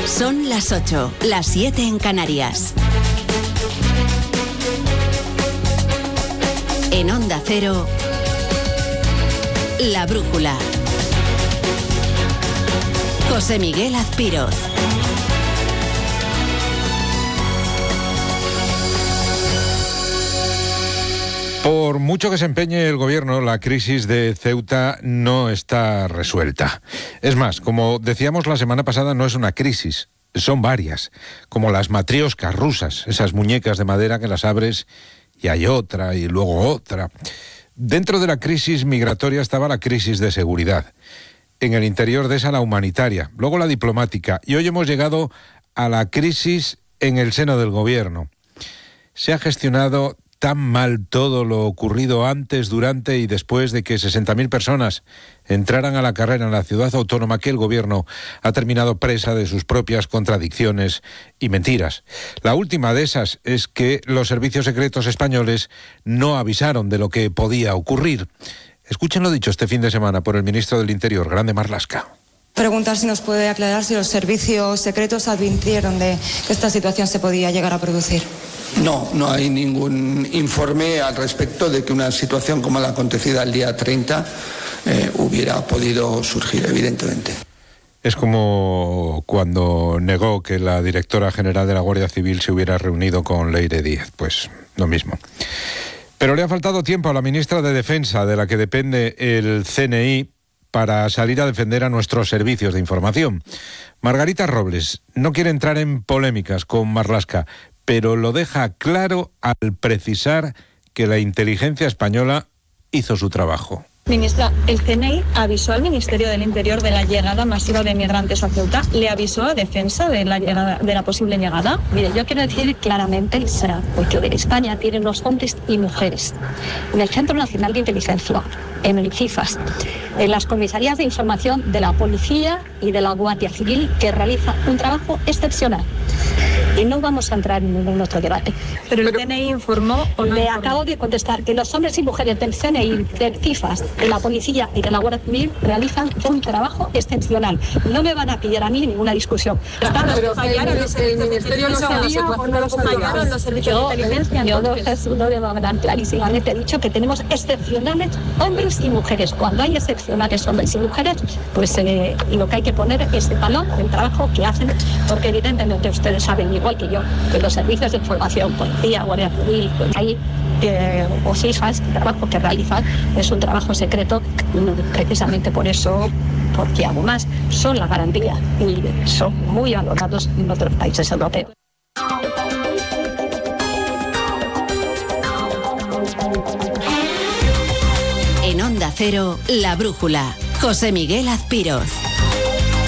Son las 8, las 7 en Canarias. En Onda Cero, La Brújula. José Miguel Azpiroz. Por mucho que se empeñe el gobierno, la crisis de Ceuta no está resuelta. Es más, como decíamos la semana pasada, no es una crisis, son varias, como las matrioscas rusas, esas muñecas de madera que las abres y hay otra y luego otra. Dentro de la crisis migratoria estaba la crisis de seguridad. En el interior de esa la humanitaria, luego la diplomática, y hoy hemos llegado a la crisis en el seno del gobierno. Se ha gestionado tan mal todo lo ocurrido antes, durante y después de que 60.000 personas entraran a la carrera en la ciudad autónoma que el gobierno ha terminado presa de sus propias contradicciones y mentiras. La última de esas es que los servicios secretos españoles no avisaron de lo que podía ocurrir. Escuchen lo dicho este fin de semana por el ministro del Interior, Grande Marlaska. Preguntar si nos puede aclarar si los servicios secretos advirtieron de que esta situación se podía llegar a producir. No hay ningún informe al respecto de que una situación como la acontecida el día 30 hubiera podido surgir, evidentemente. Es como cuando negó que la directora general de la Guardia Civil se hubiera reunido con Leire Díez, pues lo mismo. Pero le ha faltado tiempo a la ministra de Defensa, de la que depende el CNI, para salir a defender a nuestros servicios de información. Margarita Robles no quiere entrar en polémicas con Marlaska, pero lo deja claro al precisar que la inteligencia española hizo su trabajo. Ministra, el CNI avisó al Ministerio del Interior de la llegada masiva de migrantes a Ceuta. ¿Le avisó a Defensa de la posible llegada? Mire, yo quiero decir claramente, porque España tiene unos hombres y mujeres en el Centro Nacional de Inteligencia, en el CIFAS, en las comisarías de información de la Policía y de la Guardia Civil, que realizan un trabajo excepcional. Y no vamos a entrar en ningún otro debate. Pero el CNI informó o no. Le acabo de contestar que los hombres y mujeres del CNI, del CIFAS, de la Policía y de la Guardia Civil realizan un trabajo excepcional. No me van a pillar a mí ninguna discusión. Pero fallaron los servicios de inteligencia. Yo no le voy a hablar clarísimamente. He dicho que tenemos excepcionales hombres y mujeres. Cuando hay excepcionales hombres y mujeres, pues lo que hay que poner es el valor del trabajo que hacen, porque evidentemente ustedes saben igual que yo que los servicios de información, Policía, Guardia Civil, pues hay o CIFAS, el trabajo que realizan es un trabajo secreto, precisamente por eso, porque algo más, son la garantía y son muy valorados en otros países europeos. En Onda Cero, La Brújula. José Miguel Azpiroz.